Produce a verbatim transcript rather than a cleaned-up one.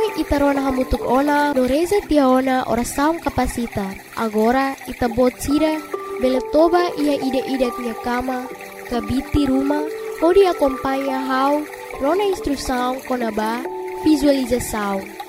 Hoy itarona hamutuk ona no reza tiaona oração kapasita. Agora itabot sira beletoba ia ida-ida minha cama, kabiti rumah, pode acompanhar how rona instrução konaba visualização.